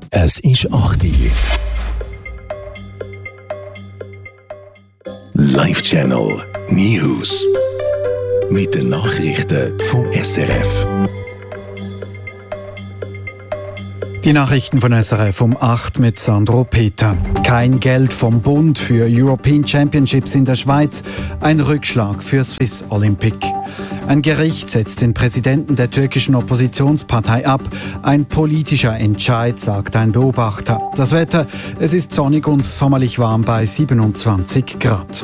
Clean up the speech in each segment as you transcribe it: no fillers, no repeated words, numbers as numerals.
Es ist 8 Uhr. Live Channel News. Mit den Nachrichten vom SRF. Die Nachrichten von SRF um 8 mit Sandro Peter. Kein Geld vom Bund für European Championships in der Schweiz. Ein Rückschlag für Swiss Olympic. Ein Gericht setzt den Präsidenten der türkischen Oppositionspartei ab. Ein politischer Entscheid, sagt ein Beobachter. Das Wetter, es ist sonnig und sommerlich warm bei 27 Grad.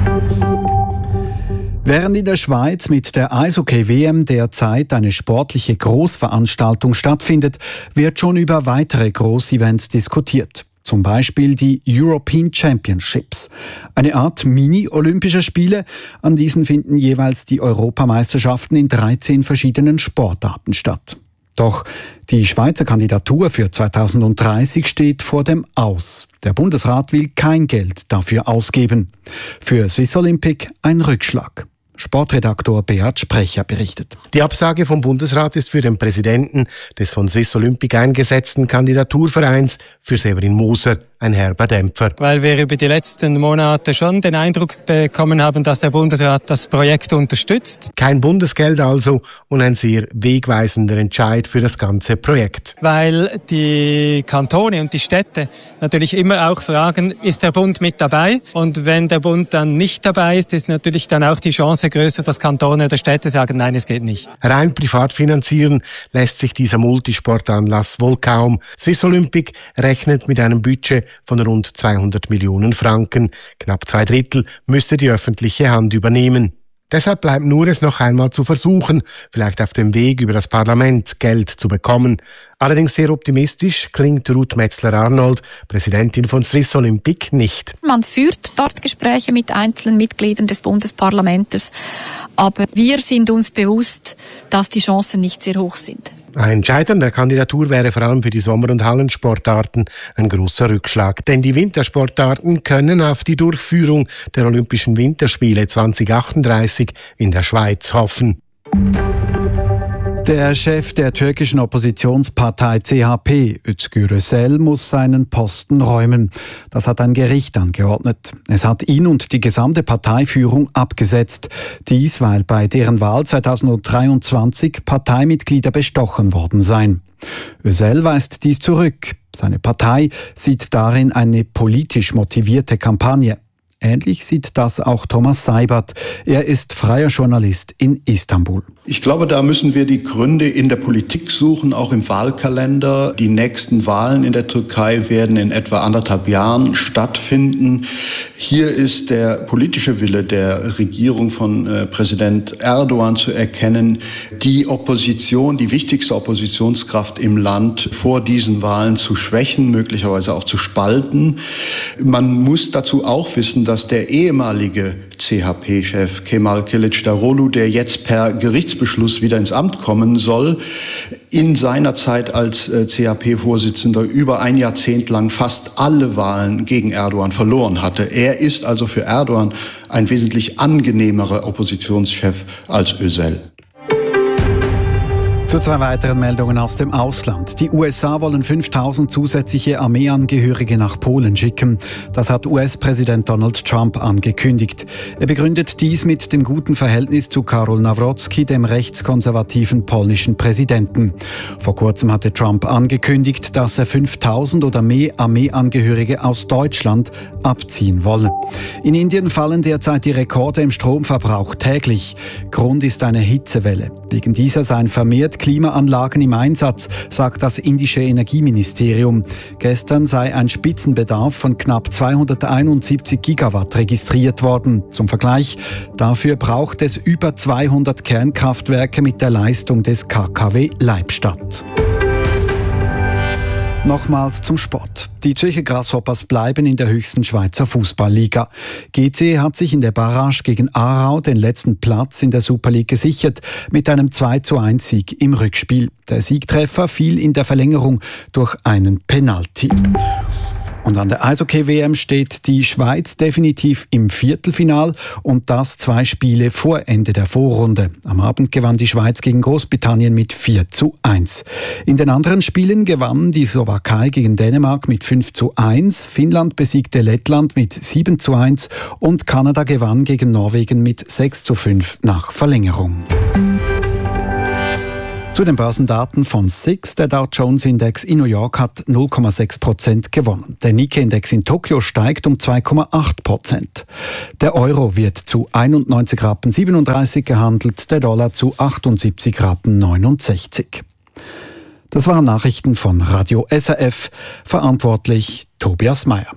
Während in der Schweiz mit der Eishockey-WM derzeit eine sportliche Großveranstaltung stattfindet, wird schon über weitere Großevents diskutiert. Zum Beispiel die European Championships. Eine Art Mini-Olympische Spiele. An diesen finden jeweils die Europameisterschaften in 13 verschiedenen Sportarten statt. Doch die Schweizer Kandidatur für 2030 steht vor dem Aus. Der Bundesrat will kein Geld dafür ausgeben. Für Swiss Olympic ein Rückschlag. Sportredaktor Beat Sprecher berichtet. Die Absage vom Bundesrat ist für den Präsidenten des von Swiss Olympic eingesetzten Kandidaturvereins, für Severin Moser, ein herber Dämpfer. Weil wir über die letzten Monate schon den Eindruck bekommen haben, dass der Bundesrat das Projekt unterstützt. Kein Bundesgeld also und ein sehr wegweisender Entscheid für das ganze Projekt. Weil die Kantone und die Städte natürlich immer auch fragen, ist der Bund mit dabei? Und wenn der Bund dann nicht dabei ist, ist natürlich dann auch die Chance größer, dass Kantone oder Städte sagen, nein, es geht nicht. Rein privat finanzieren lässt sich dieser Multisportanlass wohl kaum. Swiss Olympic rechnet mit einem Budget von rund 200 Millionen Franken. Knapp 2/3 müsste die öffentliche Hand übernehmen. Deshalb bleibt nur es noch einmal zu versuchen, vielleicht auf dem Weg über das Parlament Geld zu bekommen. Allerdings sehr optimistisch klingt Ruth Metzler-Arnold, Präsidentin von Swiss Olympic, nicht. Man führt dort Gespräche mit einzelnen Mitgliedern des Bundesparlamentes, aber wir sind uns bewusst, dass die Chancen nicht sehr hoch sind. Ein Scheitern der Kandidatur wäre vor allem für die Sommer- und Hallensportarten ein großer Rückschlag. Denn die Wintersportarten können auf die Durchführung der Olympischen Winterspiele 2038 in der Schweiz hoffen. Der Chef der türkischen Oppositionspartei CHP, Özgür Özel, muss seinen Posten räumen. Das hat ein Gericht angeordnet. Es hat ihn und die gesamte Parteiführung abgesetzt. Dies, weil bei deren Wahl 2023 Parteimitglieder bestochen worden seien. Özel weist dies zurück. Seine Partei sieht darin eine politisch motivierte Kampagne. Ähnlich sieht das auch Thomas Seibert. Er ist freier Journalist in Istanbul. Ich glaube, da müssen wir die Gründe in der Politik suchen, auch im Wahlkalender. Die nächsten Wahlen in der Türkei werden in etwa 1,5 Jahren stattfinden. Hier ist der politische Wille der Regierung von Präsident Erdogan zu erkennen, die Opposition, die wichtigste Oppositionskraft im Land vor diesen Wahlen zu schwächen, möglicherweise auch zu spalten. Man muss dazu auch wissen, dass der ehemalige CHP-Chef Kemal Kılıçdaroğlu, der jetzt per Gerichtsbeschluss wieder ins Amt kommen soll, in seiner Zeit als CHP-Vorsitzender über ein Jahrzehnt lang fast alle Wahlen gegen Erdogan verloren hatte. Er ist also für Erdogan ein wesentlich angenehmerer Oppositionschef als Özel. Zu 2 weiteren Meldungen aus dem Ausland. Die USA wollen 5.000 zusätzliche Armeeangehörige nach Polen schicken. Das hat US-Präsident Donald Trump angekündigt. Er begründet dies mit dem guten Verhältnis zu Karol Nawrocki, dem rechtskonservativen polnischen Präsidenten. Vor kurzem hatte Trump angekündigt, dass er 5.000 oder mehr Armeeangehörige aus Deutschland abziehen wolle. In Indien fallen derzeit die Rekorde im Stromverbrauch täglich. Grund ist eine Hitzewelle. Wegen dieser seien vermehrt Klimaanlagen im Einsatz, sagt das indische Energieministerium. Gestern sei ein Spitzenbedarf von knapp 271 Gigawatt registriert worden. Zum Vergleich, dafür braucht es über 200 Kernkraftwerke mit der Leistung des KKW Leibstadt. Nochmals zum Sport. Die Zürcher Grasshoppers bleiben in der höchsten Schweizer Fußballliga. GC hat sich in der Barrage gegen Aarau den letzten Platz in der Super League gesichert mit einem 2:1-Sieg im Rückspiel. Der Siegtreffer fiel in der Verlängerung durch einen Penalty. Und an der Eishockey-WM steht die Schweiz definitiv im Viertelfinal und das 2 Spiele vor Ende der Vorrunde. Am Abend gewann die Schweiz gegen Großbritannien mit 4:1. In den anderen Spielen gewann die Slowakei gegen Dänemark mit 5:1, Finnland besiegte Lettland mit 7:1 und Kanada gewann gegen Norwegen mit 6:5 nach Verlängerung. Zu den Börsendaten von SIX. Der Dow Jones Index in New York hat 0,6% gewonnen. Der Nikkei-Index in Tokio steigt um 2,8%. Der Euro wird zu 91,37 Rappen gehandelt, der Dollar zu 78,69 Rappen. Das waren Nachrichten von Radio SRF. Verantwortlich Tobias Meyer.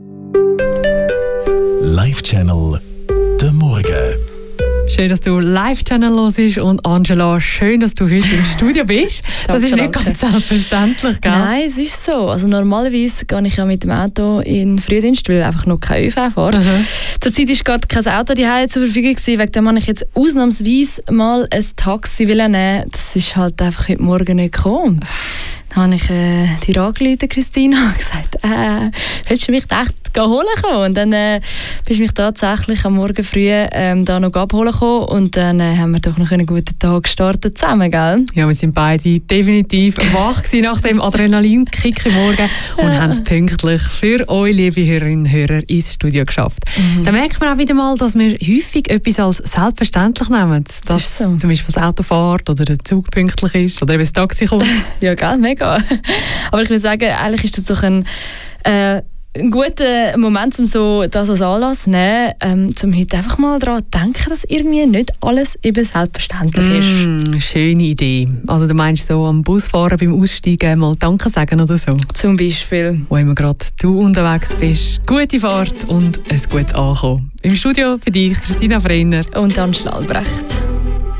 Live-Channel der Morgen. Schön, dass du Live-Channel hörst und Angela, schön, dass du heute im Studio bist. Das ist nicht ganz selbstverständlich, gell? Nein, es ist so. Also normalerweise gehe ich ja mit dem Auto in den Frühdienst, weil einfach noch kein ÖV fährt. Zurzeit ist gerade kein Auto daheim zur Verfügung gewesen, wegen dem habe ich jetzt ausnahmsweise mal ein Taxi nehmen. Das ist halt einfach heute Morgen nicht gekommen. Dann habe ich die angerufen, Christina, und gesagt, willst du mich echt holen kommen? Und dann bist du mich tatsächlich am Morgen früh da noch abholen gekommen und dann haben wir doch noch einen guten Tag gestartet zusammen, gell? Ja, wir sind beide definitiv wach gewesen nach dem Adrenalinkick im Morgen und haben es pünktlich für euch, liebe Hörerinnen und Hörer, ins Studio geschafft. Da merkt man auch wieder mal, dass wir häufig etwas als selbstverständlich nehmen. Dass so. Zum Beispiel das Auto fährt oder der Zug pünktlich ist oder eben das Taxi kommt. Ja, gell, mega. Aber ich will sagen, eigentlich ist das doch ein guter Moment, um so das als Anlass zu nehmen, um heute einfach mal daran zu denken, dass irgendwie nicht alles eben selbstverständlich ist. Schöne Idee. Also du meinst so am Busfahren beim Aussteigen mal Danke sagen oder so? Zum Beispiel. Wo immer gerade du unterwegs bist. Gute Fahrt und ein gutes Ankommen. Im Studio für dich Christina Freiner und Angela Albrecht.